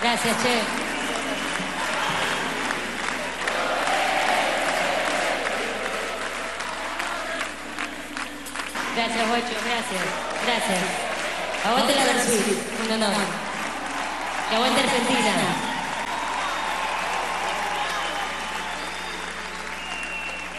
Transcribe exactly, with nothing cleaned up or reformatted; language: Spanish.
Gracias, che. Gracias, Guacho, gracias. Gracias. Aguante la Versuit, un honor. Que aguante Argentina.